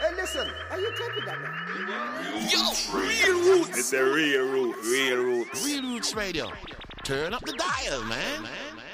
Hey, listen, are you taking that now? Yo, Real Roots. It's a real root. Real Roots Radio. Turn up the dial, man.